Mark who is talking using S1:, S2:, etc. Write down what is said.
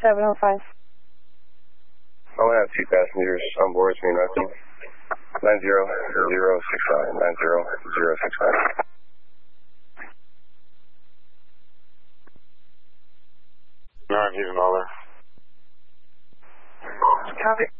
S1: 705.
S2: I'll have 2 passengers on board with me, nothing. 90069, 90069.
S3: No, he's another.
S1: Copy.